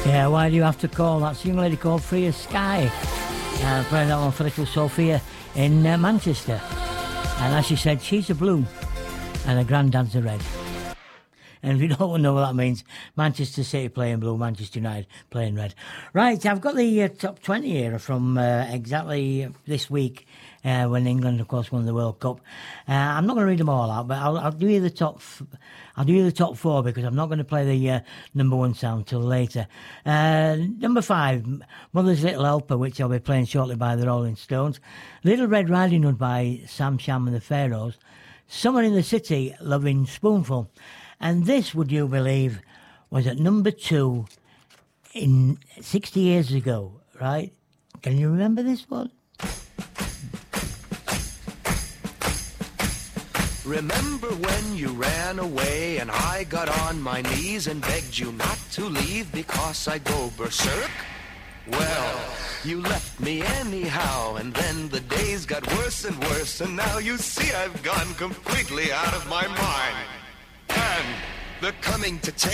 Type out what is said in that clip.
Yeah, why do you have to call? That's a young lady called Freya Sky, playing that one for little Sophia in Manchester. And as she said, she's a blue and her granddad's a red. And if you don't know what that means, Manchester City playing blue, Manchester United playing red. Right, I've got the top 20 here from exactly this week when England, of course, won the World Cup. I'm not going to read them all out, but I'll do you the top. I'll do you the top four because I'm not going to play the number one sound till later. Number 5, Mother's Little Helper, which I'll be playing shortly by the Rolling Stones. Little Red Riding Hood by Sam Sham and the Pharaohs. Summer in the City, Loving Spoonful. And this, would you believe, was at number 2 in 60 years ago, right? Can you remember this one? Remember when you ran away and I got on my knees and begged you not to leave because I go berserk? Well, you left me anyhow, and then the days got worse and worse, and now you see I've gone completely out of my mind. And they're coming to take